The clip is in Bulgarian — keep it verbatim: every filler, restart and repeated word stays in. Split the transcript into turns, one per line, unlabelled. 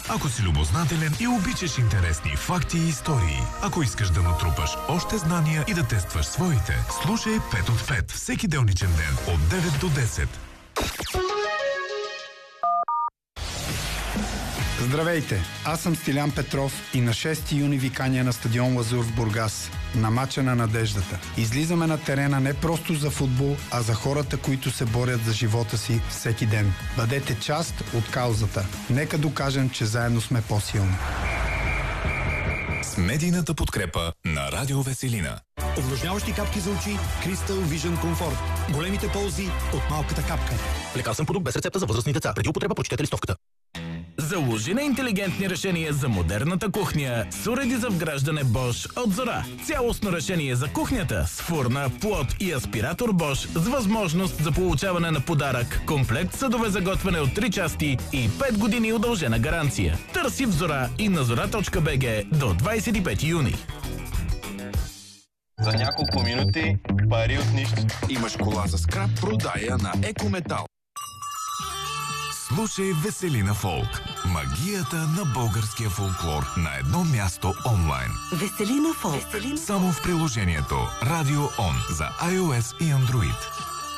Ако си любознателен и обичаш интересни факти и истории, ако искаш да натрупаш още знания и да тестваш своите, слушай пет от пет всеки делничен ден от девет до десет.
Здравейте, аз съм Стилян Петров и на шести юни ви каня на стадион Лазур в Бургас, на мача на надеждата. Излизаме на терена не просто за футбол, а за хората, които се борят за живота си всеки ден. Бъдете част от каузата. Нека докажем, че заедно сме по-силни.
С медийната подкрепа на Радио Веселина.
Увлажняващи капки за очи Crystal Vision Comfort. Големите ползи от малката капка.
Лекарствен продукт без рецепта за възрастни деца. Преди употреба прочетете листовката.
Заложи на интелигентни решения за модерната кухня с уреди за вграждане Bosch от Зора. Цялостно решение за кухнята с фурна, плот и аспиратор Bosch с възможност за получаване на подарък, комплект съдове за готвене от три части и пет години удължена гаранция. Търси в Зора и на зора точка би джи до двадесет и пети юни.
За няколко минути пари от нищо.
Имаш кола за скрап, продая на Екометал.
Слушай Веселина Фолк. Магията на българския фолклор на едно място онлайн.
Веселина Фолк.
Само в приложението Радио Он за iOS и Android.